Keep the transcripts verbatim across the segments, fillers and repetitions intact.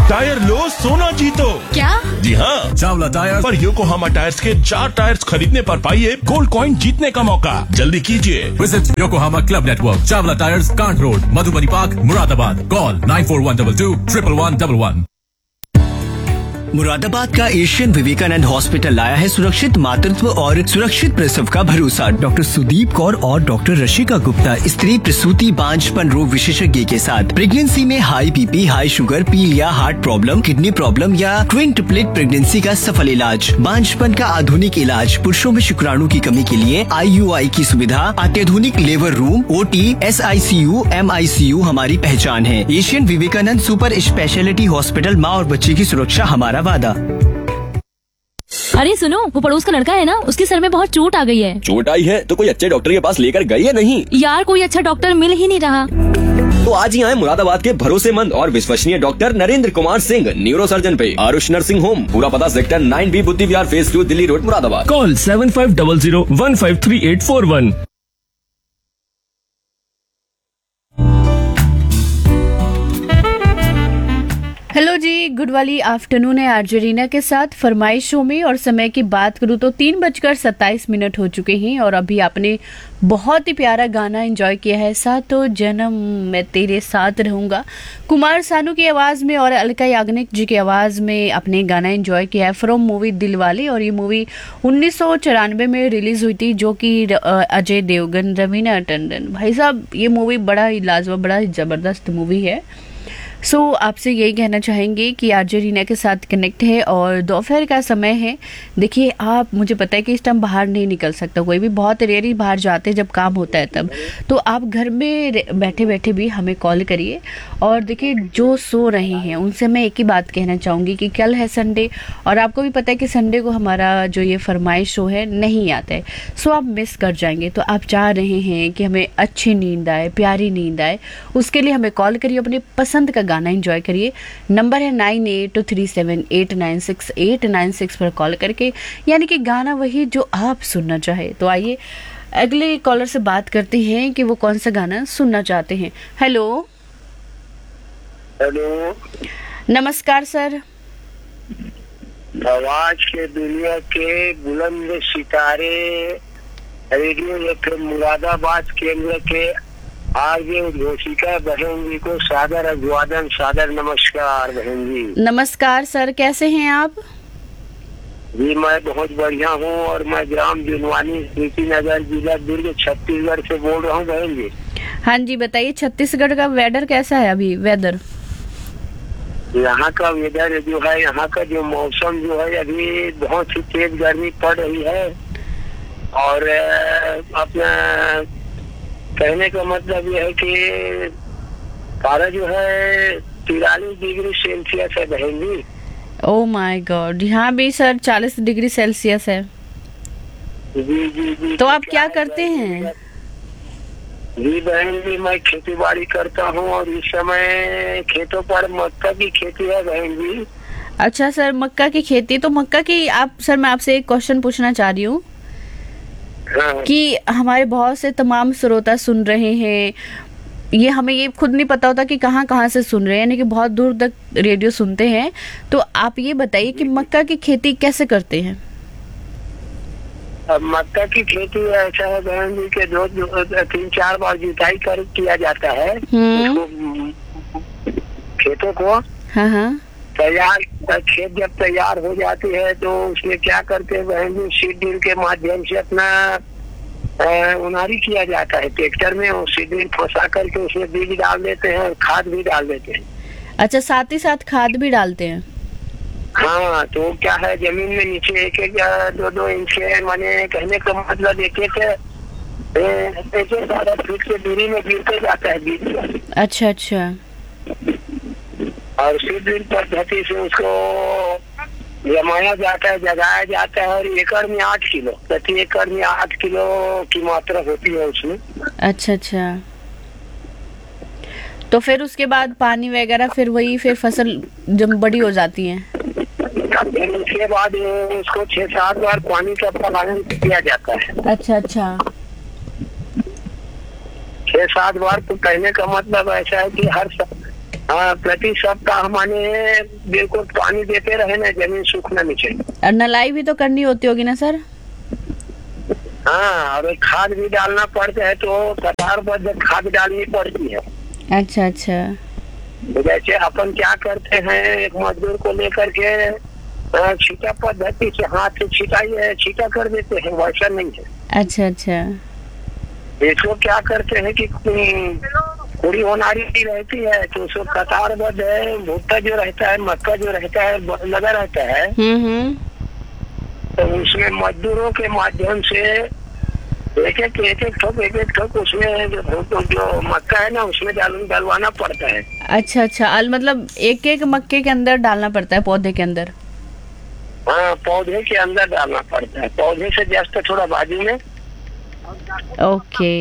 Tyre लो सोना जीतो। क्या? जी हाँ, चावला टायर पर योकोहामा टायर्स के चार टायर्स खरीदने पर पाइए गोल्ड कॉइन जीतने का मौका। जल्दी कीजिए। Visit Yokohama club network, Chawla tyres, can't road, Madhubani park, Moradabad. Call nine four one two to triple one double one. Moradabad का एशियन विवेकानंद हॉस्पिटल लाया है सुरक्षित मातृत्व और सुरक्षित प्रसव का भरोसा। डॉक्टर सुदीप कौर और डॉक्टर रशिका गुप्ता, स्त्री प्रसूति बांझपन रोग विशेषज्ञ के साथ प्रेगनेंसी में हाई बीपी, हाई शुगर, पील या हार्ट प्रॉब्लम, किडनी प्रॉब्लम या ट्विन ट्रिपलेट प्रेगनेंसी का सफल इलाज, बांझपन का आधुनिक इलाज, पुरुषों में शुक्राणु की कमी के लिए आई यू आई की सुविधा, अत्याधुनिक labour room, O T, S I C you, M I C you हमारी पहचान है। Asian Vivekananda super speciality hospital, माँ और बच्चे की सुरक्षा हमारा वादा। अरे सुनो, वो पड़ोस का लड़का है ना, उसके सर में बहुत चोट आ गई है। चोट आई है तो कोई अच्छे डॉक्टर के पास लेकर गई है नहीं? यार कोई अच्छा डॉक्टर मिल ही नहीं रहा। तो आज ही आए मुरादाबाद के भरोसेमंद और विश्वसनीय doctor Narendra Kumar Singh, neuro surgeon पे आरुष नर्सिंग होम। पूरा पता सेक्टर नाइन बी बुद्धि विहार phase two, Delhi road, Moradabad. Call seven five double zero one five three eight four one. Hello जी, गुड वाली आफ्टरनून है आरजे रीना के साथ फरमाइश शो में। और समय की बात करूँ तो तीन बजकर सत्ताईस मिनट हो चुके हैं और अभी आपने बहुत ही प्यारा गाना एंजॉय किया है, सातों जन्म मैं तेरे साथ रहूँगा, कुमार सानू की आवाज़ में और अलका याग्निक जी की आवाज़ में आपने गाना एंजॉय किया है फ्रॉम मूवी दिलवाले। और ये मूवी उन्नीस सौ चौरानवे में रिलीज़ हुई थी, जो कि अजय देवगन, रवीना टंडन, भाई साहब ये मूवी बड़ा ही लाजवाब, बड़ा ही ज़बरदस्त मूवी है। सो so, आपसे यही कहना चाहेंगे कि आरजे रीना के साथ कनेक्ट है और दोपहर का समय है। देखिए आप, मुझे पता है कि इस टाइम बाहर नहीं निकल सकता कोई भी, बहुत रेयर ही बाहर जाते हैं जब काम होता है तब, तो आप घर में बैठे बैठे भी हमें कॉल करिए। और देखिए जो सो रहे हैं उनसे मैं एक ही बात कहना चाहूँगी कि कल है संडे और आपको भी पता है कि संडे को हमारा जो ये फरमाइश शो है नहीं आता है, सो आप मिस कर जाएंगे। तो आप चाह रहे हैं कि हमें अच्छी नींद आए, प्यारी नींद आए, उसके लिए हमें कॉल करिए, अपने पसंद का गाना एंजॉय करिए। नंबर है nine eight to three seven eight nine six eight nine six पर कॉल करके, यानी कि गाना वही जो आप सुनना चाहे। तो आइए अगले कॉलर से बात करते हैं कि वो कौन सा गाना सुनना चाहते हैं। हेलो हेलो, नमस्कार सर। आवाज के दुनिया के बुलंद सितारे रेडियो एफएम मुरादाबाद केंद्र के आगे घोषिका बहन जी को सादर अभिवादन, सादर नमस्कार बहन जी। नमस्कार सर, कैसे हैं आप? जी मैं बहुत बढ़िया हूँ और मैं ग्राम दिनवानी, रीति नगर, जिला दुर्ग, छत्तीसगढ़ से बोल रहा हूँ बहन जी। हाँ जी बताइए, छत्तीसगढ़ का वेदर कैसा है अभी? वेदर यहाँ का वेदर जो है, यहाँ का जो मौसम जो है अभी बहुत ही तेज गर्मी पड़ रही है और अपना कहने का मतलब ये है कि पारा जो है तिरालीस डिग्री सेल्सियस है बहन जी। ओह माय गॉड, यहाँ भी सर चालीस डिग्री सेल्सियस है। जी जी जी। तो आप क्या करते हैं? जी बहन जी, मैं खेती बाड़ी करता हूँ और इस समय खेतों पर मक्का की खेती है बहन जी। अच्छा सर, मक्का की खेती, तो मक्का की आप, सर मैं आपसे एक क्वेश्चन पूछना चाह रही हूँ कि हमारे बहुत से तमाम श्रोता सुन रहे हैं, ये हमें ये खुद नहीं पता होता कि कहाँ कहाँ से सुन रहे हैं, यानी कि बहुत दूर तक रेडियो सुनते हैं, तो आप ये बताइए कि मक्का की खेती कैसे करते हैं? अब मक्का की खेती ऐसा है बहन जी के दो, दो तीन चार बार जुताई कर किया जाता है खेतों को। हाँ हाँ। तैयार खेत जब तैयार हो जाती है तो उसमें क्या करते हैं बहन जी, सीड ड्रिल के माध्यम से अपना उनारी किया जाता है ट्रैक्टर में, और सीड ड्रिल फंसा करके उसमें बीज डाल देते हैं और खाद भी डाल देते हैं। अच्छा, साथ ही साथ खाद भी डालते हैं? हाँ, तो क्या है जमीन में नीचे एक एक दो दो इंच के, माने कहने का मतलब एक एक एक एक ज्यादा फीट के दूरी में गिरते जाता है बीज। अच्छा अच्छा। और सीड ड्रिल पद्धति से उसको जमाया जाता है, जगाया जाता है और एकड़ में आठ किलो प्रति एकड़ में आठ किलो की मात्रा होती है उसमें। अच्छा अच्छा। तो फिर उसके बाद पानी वगैरह, फिर वही फिर फसल जब बड़ी हो जाती है, फिर उसके बाद उसको छह सात बार पानी का प्रबंधन किया जाता है। अच्छा अच्छा। छह सात बार, तो कहने का मतलब ऐसा है कि हर हाँ, प्रति सप्ताह माने बिल्कुल पानी देते रहे ना, जमीन सूखना नहीं चाहिए। और नलाई भी तो करनी होती होगी ना सर? हाँ, और खाद भी डालना पड़ता है, तो कतारबद्ध खाद डालनी पड़ती है। अच्छा अच्छा। तो जैसे अपन क्या करते हैं, एक मजदूर को लेकर के अ, छीटा पद्धति से हाथ से छिटाई छीटा कर देते हैं, वैसा नहीं है। अच्छा अच्छा। इसको क्या करते हैं कि पूरी होनारी रहती है, तो उसको कतारबद्ध है, भुट्टा जो रहता है, मक्का जो रहता है लगा रहता है, हम्म हम्म। तो उसमें मजदूरों के माध्यम से एक एक एक एक ठोक एक एक ठोक उसमें जो जो मक्का है ना, उसमें डाल डलवाना पड़ता है। अच्छा अच्छा। अल मतलब एक एक मक्के के अंदर डालना पड़ता है, पौधे के अंदर? हाँ, पौधे के अंदर डालना पड़ता है, पौधे से जस्ट थोड़ा बाजू में। ओके।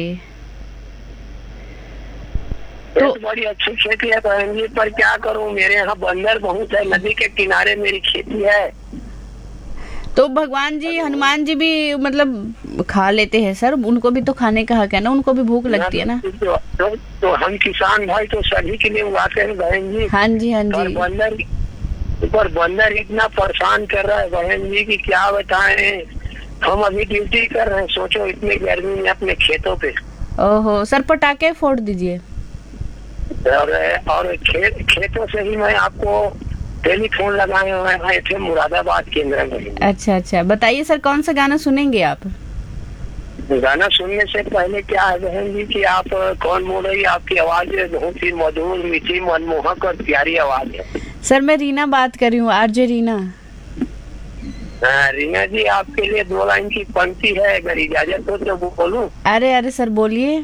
तो बड़ी अच्छी खेती है बहन जी, पर क्या करूं, मेरे यहाँ बंदर बहुत है, नदी के किनारे मेरी खेती है। तो भगवान जी, हनुमान जी भी मतलब खा लेते हैं सर, उनको भी तो खाने का हक है ना, उनको भी भूख लगती है ना। तो, तो, तो हम किसान भाई तो सभी के लिए उगाते हैं बहन जी। हाँ जी हाँ और जी। बंदर पर बंदर इतना परेशान कर रहा है बहन जी कि क्या बताएं। हम अभी ड्यूटी कर रहे हैं, सोचो इतनी गर्मी में अपने खेतों पे। ओहो सर, पटाखे फोड़ दीजिए। और और खेत खेतों से ही मैं आपको टेलीफोन लगाए हुए हैं थे मुरादाबाद केंद्र में। अच्छा अच्छा। बताइए सर, कौन सा गाना सुनेंगे आप? गाना सुनने से पहले क्या है बहन जी कि आप कौन बोल रही, आपकी आवाज बहुत ही मधुर, मीठी, मनमोहक और प्यारी आवाज है। सर मैं रीना बात कर रही हूँ, आरजे रीना। हाँ रीना जी, आपके लिए दो लाइन की पंक्ति है, अगर इजाजत हो तो बोलूं? अरे अरे सर बोलिए।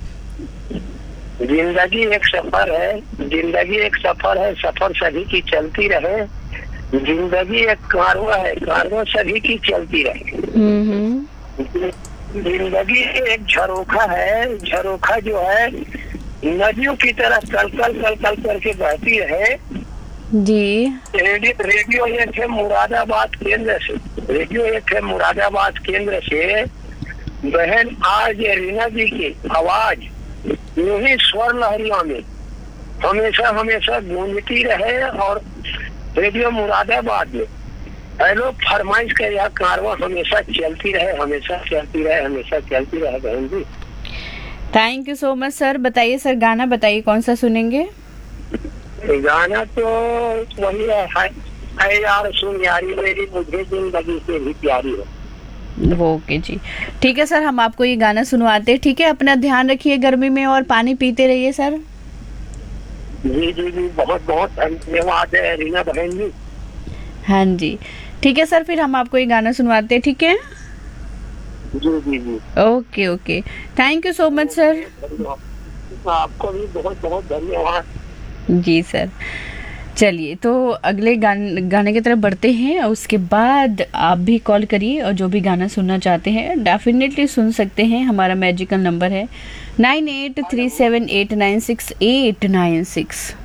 जिंदगी एक सफर है, जिंदगी एक सफर है, सफर सभी की चलती रहे। जिंदगी एक कारवा है, कारवा सभी की चलती रहे। हम्म हम्म। जिंदगी एक झरोखा है, झरोखा जो है नदियों की तरह कल कल कल कल करके बहती रहे। जी। रेडियो रेडियो एक है मुरादाबाद केंद्र से, रेडियो एक है मुरादाबाद केंद्र से बहन आज रीना जी की आवाज यूं ही स्वर लहरिया में हमेशा हमेशा गूंजती रहे। और रेडियो मुरादाबाद में हेलो फरमाइश का यह कारवा हमेशा चलती रहे, हमेशा चलती रहे, हमेशा चलती रहे बहन जी। Thank you so much sir. बताइए सर, गाना बताइए कौन सा सुनेंगे? गाना तो वही है, है यार सुन यारी मेरी, मुझे जिंदगी से भी प्यारी है। ओके जी, ठीक है सर, हम आपको ये गाना सुनवाते हैं। ठीक है, अपना ध्यान रखिए गर्मी में और पानी पीते रहिए सर। जी जी जी, बहुत बहुत धन्यवाद है रीना बहन जी। हाँ जी ठीक है सर, फिर हम आपको ये गाना सुनवाते हैं। ठीक है जी जी जी, okay okay, thank you so much sir. आपको भी बहुत बहुत धन्यवाद। जी सर, चलिए तो अगले गान, गाने की तरफ बढ़ते हैं। उसके बाद आप भी कॉल करिए और जो भी गाना सुनना चाहते हैं डेफिनेटली सुन सकते हैं। हमारा मैजिकल नंबर है nine eight three seven eight nine six eight nine six.